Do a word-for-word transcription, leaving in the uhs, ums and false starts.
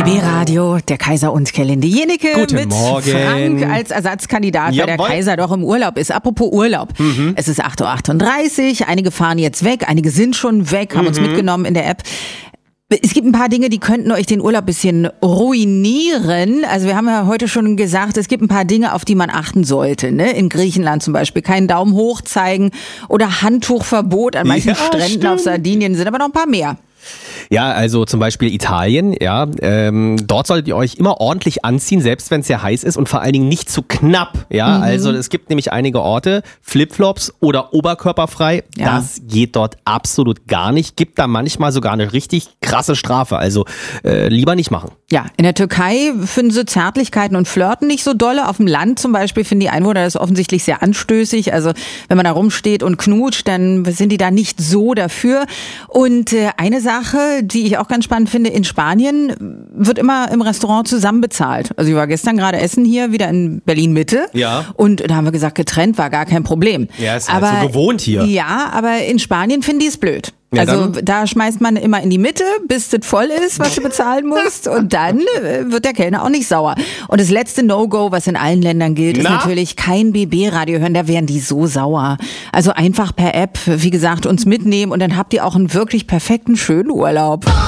B-Radio, der Kaiser und Kelinde Jenike Guten mit Morgen. Frank als Ersatzkandidat, weil der Jawohl. Kaiser doch im Urlaub ist. Apropos Urlaub. Mhm. Es ist acht Uhr achtunddreißig, einige fahren jetzt weg, einige sind schon weg, haben Mhm. uns mitgenommen in der App. Es gibt ein paar Dinge, die könnten euch den Urlaub ein bisschen ruinieren. Also wir haben ja heute schon gesagt, es gibt ein paar Dinge, auf die man achten sollte. Ne? In Griechenland zum Beispiel keinen Daumen hoch zeigen oder Handtuchverbot an manchen Ja, Stränden stimmt. auf Sardinien, sind aber noch ein paar mehr. Ja, also zum Beispiel Italien, ja, ähm, dort solltet ihr euch immer ordentlich anziehen, selbst wenn es sehr heiß ist und vor allen Dingen nicht zu knapp, ja, Mhm. also es gibt nämlich einige Orte, Flipflops oder oberkörperfrei, Ja. das geht dort absolut gar nicht, gibt da manchmal sogar eine richtig krasse Strafe, also äh, lieber nicht machen. Ja, in der Türkei finden sie Zärtlichkeiten und Flirten nicht so dolle. Auf dem Land zum Beispiel finden die Einwohner das offensichtlich sehr anstößig. Also wenn man da rumsteht und knutscht, dann sind die da nicht so dafür. Und äh, eine Sache, die ich auch ganz spannend finde, in Spanien wird immer im Restaurant zusammen bezahlt. Also ich war gestern gerade essen hier, wieder in Berlin-Mitte. Ja. Und da haben wir gesagt, getrennt war gar kein Problem. Ja, ist halt so gewohnt hier. Ja, aber in Spanien finden die es blöd. Ja, also dann- da schmeißt man immer in die Mitte, bis das voll ist, was du bezahlen musst. Und dann äh, wird der Kellner auch nicht sauer. Und das letzte No-Go, was in allen Ländern gilt, ist Na? natürlich kein B B-Radio hören. Da wären die so sauer. Also einfach per App, wie gesagt, uns mitnehmen und dann habt ihr auch einen wirklich perfekten, schönen Urlaub.